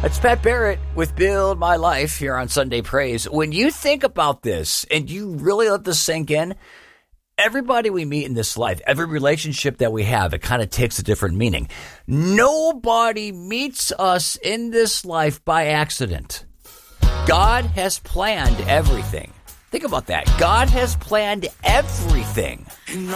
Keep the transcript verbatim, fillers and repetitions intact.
That's Pat Barrett with Build My Life here on Sunday Praise. When you think about this and you really let this sink in, everybody we meet in this life, every relationship that we have, it kind of takes a different meaning. Nobody meets us in this life by accident. God has planned everything. Think about that. God has planned everything.